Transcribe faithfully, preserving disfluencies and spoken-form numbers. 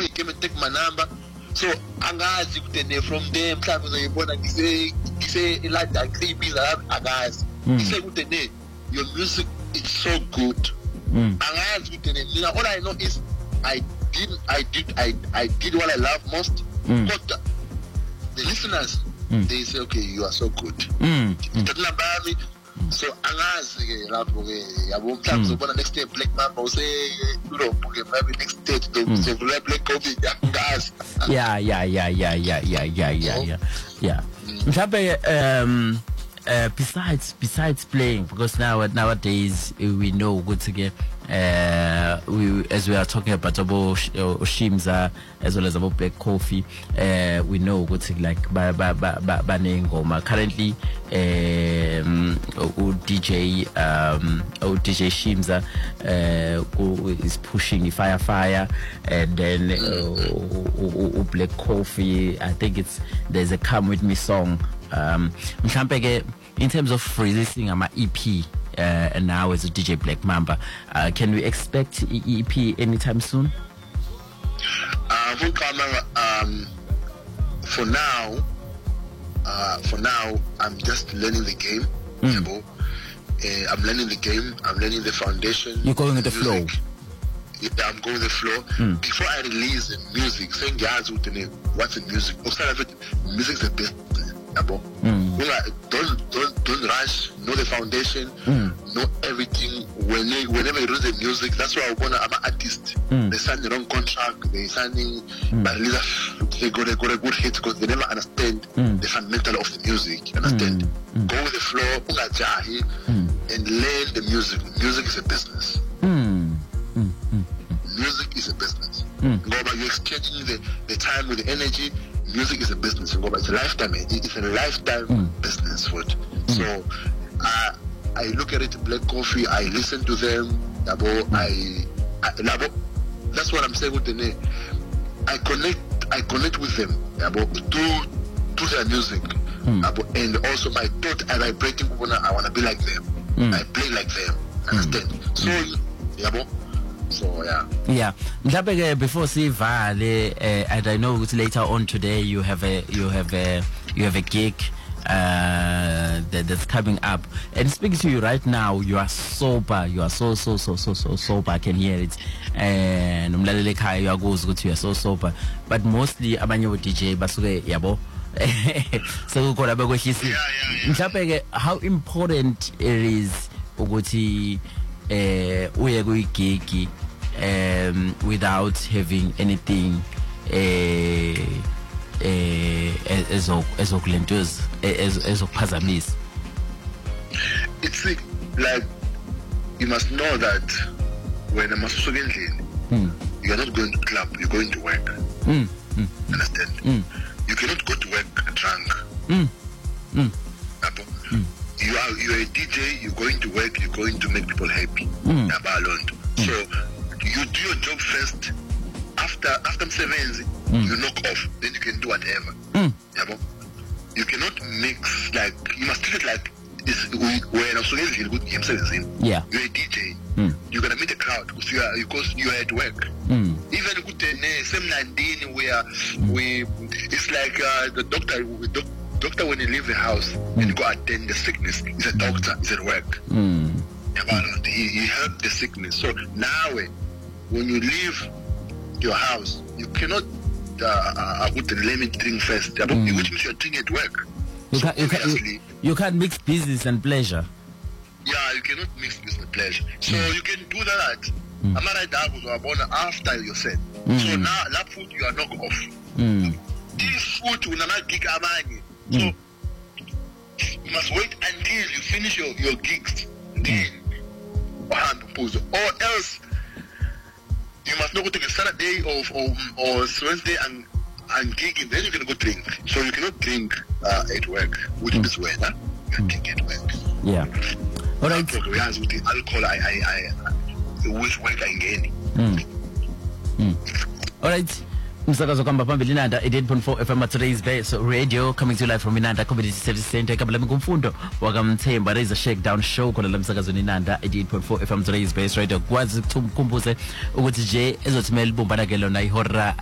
he came and take my number. So angazi kutene from there mhlawumbe uzoyibona ngise ngise like agree la angazi ngise kutene your music is so good. Angazi kutene mina all I know is I did I did I I did what I love most. But the, the listeners they say okay you are so good. Talking about me. So angazi ke lapho ke yabo mhlawumbe uzobona next day Black Mamba use Europe ke maybe next day to say Black Coffee angazi. Yeah, yeah, yeah, yeah, yeah, yeah, yeah, yeah, yeah, yeah. Mhlawumbe um uh, besides besides playing, because now nowadays we know good again. Uh, we as we are talking about about Oshimza as well as about Black Coffee, uh, we know good like ba ba ba ba ba ngoma currently. Um, D J um, D J Shimza uh, who is pushing the Fire Fire, and then uh, Black Coffee. I think it's there's a Come With Me song. Um, in terms of releasing my E P. Uh, and now as a D J Black Mamba, uh, can we expect E P anytime soon? Uh, um, for now, uh, for now, I'm just learning the game. Mm. Uh, I'm learning the game. I'm learning the foundation. You're going with the flow. Yeah, I'm going with the flow. Mm. Before I release the music, saying guys, what's the music? Music is the best. Mm. Don't don't don't rush. Know the foundation. Mm. Know everything. When they, whenever you release the music, that's why I wanna. I'm an artist. Mm. They sign the wrong contract. They signing, mm. but they got a, got a good hit because they never understand mm. the fundamental of the music. Understand? Mm. Go with the flow. Mm. And learn the music. Music is a business. Mm. Mm. Mm. Music is a business. Mm. Go by you exchanging the, the time with the energy. Music is a business. Go by it's a lifetime. It's a lifetime mm. business. What? Mm. So uh, I look at it. Black Coffee. I listen to them. Labo, mm. I, I labo, that's what I'm saying with the name. I connect. I connect with them. Labo, to to their music. Mm. Labo, and also my thought. I vibrating. I wanna be like them. Mm. I play like them. Understand? Mm. So labo. So yeah. Yeah. Mhlawumbe before sivale, uh, and I know later on today you have a you have a you have a gig uh, that, that's coming up. And speaking to you right now, you are sober. You are so so so so so sober. I can hear it. And umlalele khaya you are goes good. You are so sober. But mostly abanye D J basuke yabo. So kukhona bekwehlisi. Mhlawumbe how important it is ukuthi eh uye kuyigigi um without having anything eh eh ezo ezokulentuza ezokuphazamisa. It's like you must know that when I'm asuka endlini you are not going to club, you're going to work. Mm. Mm. Understand? Mm. You cannot go to work drunk. Mm. Mm. Mm. You are you are a D J, you're going to work, you're going to make people happy. Mm. Mm. So you do your job first. After after seven mm. you knock off, then you can do whatever. Mm. You cannot mix, like you must treat it like this when I'm so easy good game servicing. Yeah. You're a D J. Mm. You're gonna meet a crowd because you are because you are at work. Mm. Even good same Nandini where mm. we it's like uh, the doctor we doc, doctor when you leave the house mm. and you go attend the sickness, he's a doctor, he's at work. Mm. He, he helped the sickness. So now when you leave your house, you cannot uh, uh, put the lemon drink first, mm. which means you're drinking at work. You, so can, you, can, you, you can't mix business and pleasure. Yeah, you cannot mix business and pleasure. So mm. you can do that. Mm. I'm not after you said. Mm. So now that food you are knock off. Mm. This food will not gig amani. So mm. you must wait until you finish your, your gigs. Then mm. or else you must not go to the Saturday or or, or Wednesday and and gig, and then you can go drink. So you cannot drink uh, at work, which mm. is when huh? you can drink at work. Yeah. All right. Whereas with the alcohol, I I I always work again. Mm. Mm. All right. Msakazo kwamba pambili Inanda eighty-eight point four F M at today's base radio coming to you live from Inanda Community Service Center kabla mkumfundo wakamthemba there is a shakedown show khona la msakazo Inanda eighty-eight point four F M today's base radio kwazi kumkhumbuze ukuthi nje ezothimela ibumbana ke lona ihora